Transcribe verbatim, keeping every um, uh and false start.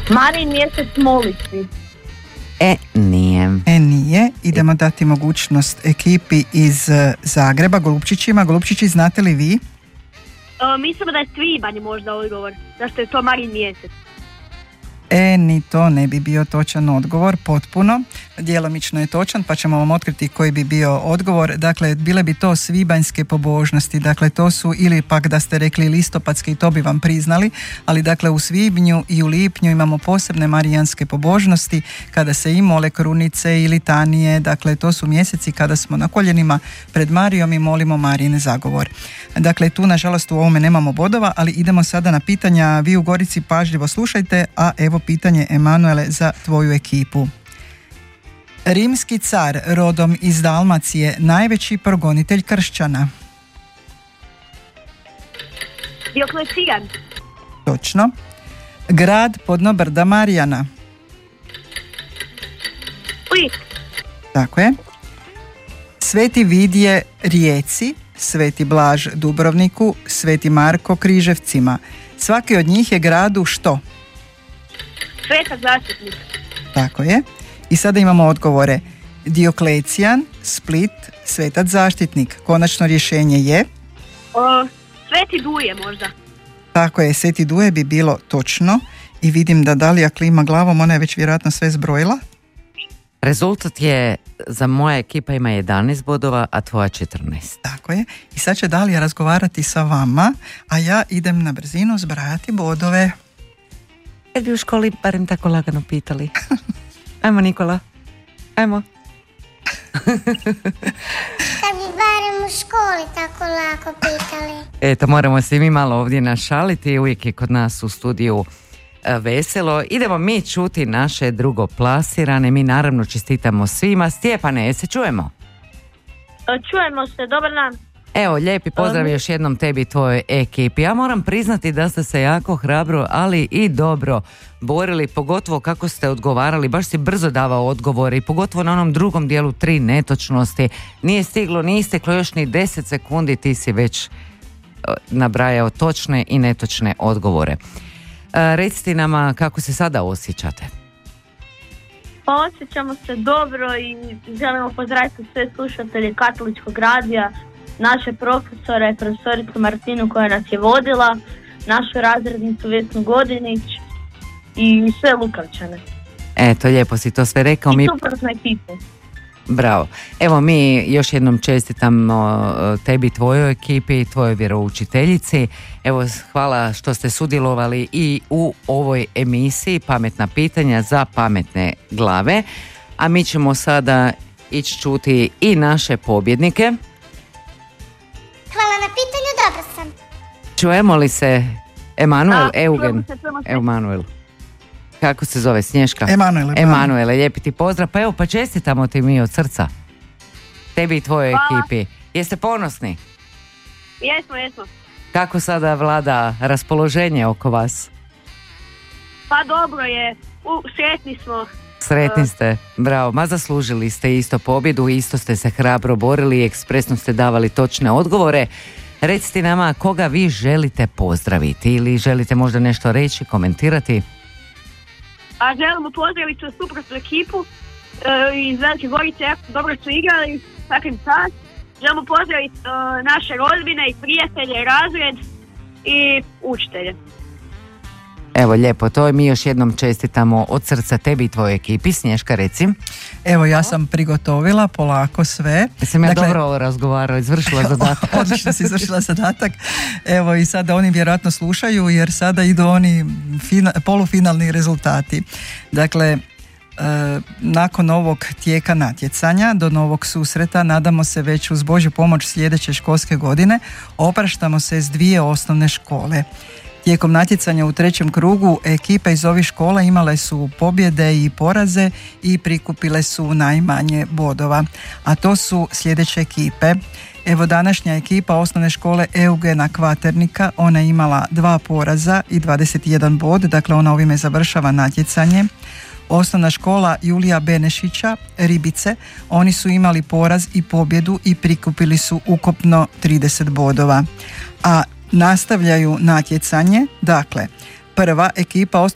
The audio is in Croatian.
Marin mjesec molitvi. E, nije. E, nije. Idemo dati mogućnost ekipi iz Zagreba, Golupčićima. Golupčići, znate li vi? Uh, mislim da je svibanj možda odgovor, da što je to Marin mjesec. E, ni to ne bi bio točan odgovor, potpuno. Djelomično je točan, pa ćemo vam otkriti koji bi bio odgovor. Dakle, bile bi to svibanjske pobožnosti. Dakle, to su, ili pak da ste rekli listopadske, i to bi vam priznali, ali dakle u svibnju i u lipnju imamo posebne marijanske pobožnosti kada se i mole krunice i litanije. Dakle, to su mjeseci kada smo na koljenima pred Marijom i molimo Marijin zagovor. Dakle, tu nažalost u ovome nemamo bodova, ali idemo sada na pitanja. Vi u Gorici pažljivo slušajte, a evo pitanje, Emanuele, za tvoju ekipu. Rimski car rodom iz Dalmacije, najveći progonitelj kršćana. Dioklecijan. Točno. Grad podno brda Marijana. Split. Tako je. Sveti Vidje Rijeci, Sveti Blaž Dubrovniku, Sveti Marko Križevcima. Svaki od njih je gradu što? Svetac zaštitnik. Tako je. I sada imamo odgovore. Dioklecijan, Split, Svetac zaštitnik. Konačno rješenje je? O, Sveti Duje možda. Tako je, Sveti Duje bi bilo točno. I vidim da Dalija klima glavom, ona je već vjerojatno sve zbrojila. Rezultat je, za moja ekipa ima jedanaest bodova, a tvoja četrnaest. Tako je. I sad će Dalija razgovarati sa vama, a ja idem na brzinu zbrajati bodove. Kad bi u školi barem tako lagano pitali. Ajmo, Nikola. Ajmo. Kad bi barem u školi tako lako pitali. Eto, moramo se mi malo ovdje našaliti. Uvijek je kod nas u studiju veselo. Idemo mi čuti naše drugoplasirane. Mi naravno čestitamo svima. Stjepane, je se čujemo? Čujemo se, dobar dan. Evo, lijepi pozdrav um. još jednom tebi i tvojoj ekipi. Ja moram priznati da ste se jako hrabro, ali i dobro borili, pogotovo kako ste odgovarali. Baš si brzo davao odgovore i pogotovo na onom drugom dijelu tri netočnosti. Nije stiglo, nije isteklo još ni deset sekundi, ti si već nabrajao točne i netočne odgovore. Recite nama kako se sada osjećate. Pa osjećamo se dobro i želimo pozdraviti sve slušatelje Katoličkog radija, naše profesore, profesoricu Martinu koja nas je vodila, našu razrednicu Vesnu Godinić i sve Lukavčane. Eto, lijepo si to sve rekao. I mi... suprotno ekipu. Bravo. Evo, mi još jednom čestitamo tebi, tvojoj ekipi, tvojoj vjeroučiteljici. Evo, hvala što ste sudjelovali i u ovoj emisiji Pametna pitanja za pametne glave. A mi ćemo sada ići čuti i naše pobjednike. Hvala na pitanju, dobro sam. Čujemo li se? Emanuel, A, Eugen, se, se. Emanuel. Kako se zove, Snješka? Emanuele. Emanuele, lijepi ti pozdrav. Pa evo, pa čestitamo ti mi od srca. Tebi i tvojoj Hvala. ekipi. Jeste ponosni? Jesmo, jesmo. Kako sada vlada raspoloženje oko vas? Pa dobro je, U, sretni smo. Sretni ste, bravo. Ma zaslužili ste isto pobjedu, isto ste se hrabro borili, ekspresno ste davali točne odgovore. Recite nama koga vi želite pozdraviti ili želite možda nešto reći, komentirati? A želimo pozdraviti suprotnu ekipu e, iz Velike Gorice, jako dobro su igrali, takvim sad. Želimo pozdraviti e, naše rodbine i prijatelje, razred i učitelje. Evo, lijepo, to je mi još jednom čestitamo od srca tebi i tvojoj ekipi. Snješka, reci. Evo, ja sam prigotovila polako sve. Jesam ja dakle, dobro ovo razgovarala, izvršila zadatak. Odlično si izvršila zadatak. Evo, i sada oni vjerojatno slušaju jer sada idu oni fina, polufinalni rezultati. Dakle, e, nakon ovog tijeka natjecanja do novog susreta, nadamo se već uz Božju pomoć sljedeće školske godine, opraštamo se s dvije osnovne škole. Tijekom natjecanja u trećem krugu ekipe iz ovih škola imale su pobjede i poraze i prikupile su najmanje bodova. A to su sljedeće ekipe. Evo, današnja ekipa osnovne škole Eugena Kvaternika, ona je imala dva poraza i dvadeset jedan bod, dakle ona ovime završava natjecanje. Osnovna škola Julija Benešića, Ribice, oni su imali poraz i pobjedu i prikupili su ukupno trideset bodova. A nastavljaju natjecanje, dakle, prva ekipa